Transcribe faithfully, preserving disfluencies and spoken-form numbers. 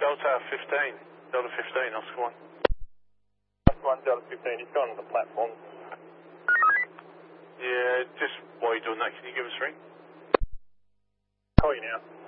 Delta fifteen. Delta fifteen, Oscar one. Oscar one, Delta fifteen, he's gone on the platform. Yeah, just while you're doing that, can you give us a ring? Call you now.